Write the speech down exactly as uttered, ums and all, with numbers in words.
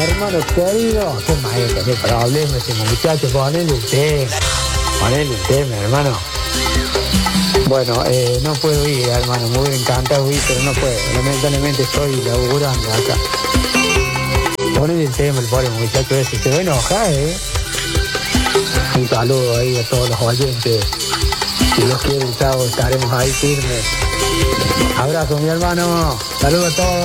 hermano querido. Qué maestro, qué problema ese muchacho. Ponele el tema. Ponele el tema, hermano. Bueno, eh, no puedo ir, hermano. Me hubiera encantado ir, pero no puedo. Lamentablemente estoy laburando acá. Ponele el tema, el pobre muchacho ese. Se va a enojar, ¿eh? Un saludo ahí a todos los oyentes. Si Dios quiere, el sábado estaremos ahí firmes. Abrazo, mi hermano. Saludos a todos.